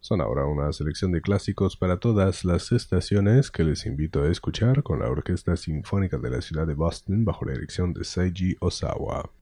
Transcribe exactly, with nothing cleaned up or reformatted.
Son ahora una selección de clásicos para todas las estaciones que les invito a escuchar con la Orquesta Sinfónica de la ciudad de Boston bajo la dirección de Seiji Ozawa.